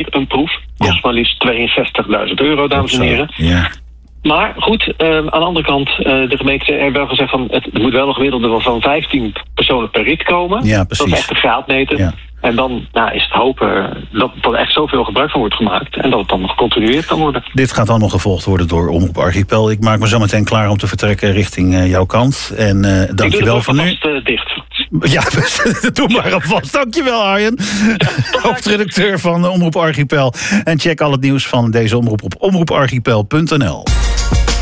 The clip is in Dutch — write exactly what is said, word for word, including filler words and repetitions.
een proef. Kost ja. maar liefst tweeënzestigduizend euro, dames en heren. Ja. Maar goed, uh, aan de andere kant, uh, de gemeente heeft wel gezegd van het moet wel een gemiddelde van vijftien personen per rit komen. Ja, precies. Dat is echt een graadmeter. Ja. En dan nou, is het hopen dat er echt zoveel gebruik van wordt gemaakt. En dat het dan nog gecontinueerd kan worden. Dit gaat allemaal gevolgd worden door Omroep Archipel. Ik maak me zo meteen klaar om te vertrekken richting uh, jouw kant. En uh, dank je wel voor nu. Ik doe het dicht. Ja, doe maar alvast. Dank je wel, Arjen. Ja, hoofdredacteur van Omroep Archipel. En check al het nieuws van deze omroep op omroep archipel punt n l.